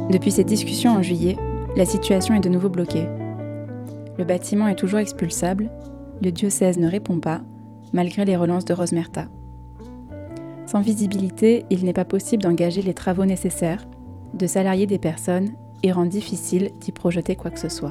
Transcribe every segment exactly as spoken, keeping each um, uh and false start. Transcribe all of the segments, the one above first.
Depuis cette discussion en juillet, la situation est de nouveau bloquée. Le bâtiment est toujours expulsable, le diocèse ne répond pas, malgré les relances de Rosmerta. Sans visibilité, il n'est pas possible d'engager les travaux nécessaires, de salarier des personnes et rend difficile d'y projeter quoi que ce soit.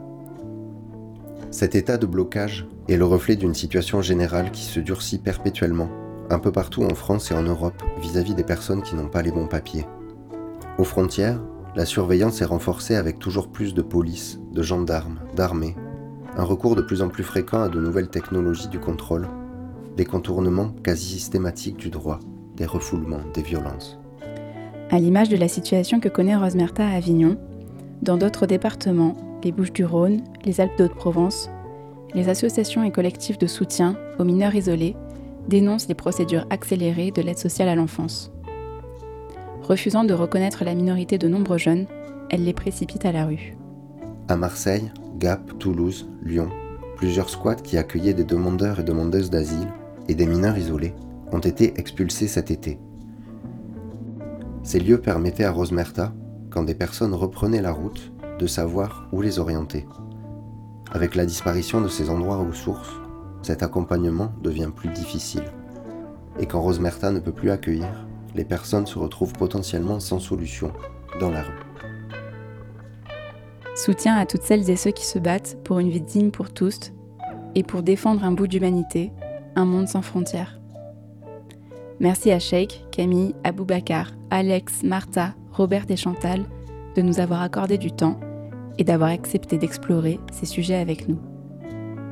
Cet état de blocage est le reflet d'une situation générale qui se durcit perpétuellement, un peu partout en France et en Europe, vis-à-vis des personnes qui n'ont pas les bons papiers. Aux frontières, la surveillance est renforcée avec toujours plus de police, de gendarmes, d'armées, un recours de plus en plus fréquent à de nouvelles technologies du contrôle, des contournements quasi systématiques du droit, des refoulements, des violences. À l'image de la situation que connaît Rosmerta à Avignon, dans d'autres départements, les Bouches-du-Rhône, les Alpes-de-Haute-Provence, les associations et collectifs de soutien aux mineurs isolés dénoncent les procédures accélérées de l'aide sociale à l'enfance. Refusant de reconnaître la minorité de nombreux jeunes, elle les précipite à la rue. À Marseille, Gap, Toulouse, Lyon, plusieurs squats qui accueillaient des demandeurs et demandeuses d'asile et des mineurs isolés ont été expulsés cet été. Ces lieux permettaient à Rosmerta, quand des personnes reprenaient la route, de savoir où les orienter. Avec la disparition de ces endroits ressources, cet accompagnement devient plus difficile. Et quand Rosmerta ne peut plus accueillir, les personnes se retrouvent potentiellement sans solution dans la rue. Soutien à toutes celles et ceux qui se battent pour une vie digne pour tous et pour défendre un bout d'humanité, un monde sans frontières. Merci à Sheikh, Camille, Aboubacar, Alex, Martha, Robert et Chantal de nous avoir accordé du temps et d'avoir accepté d'explorer ces sujets avec nous.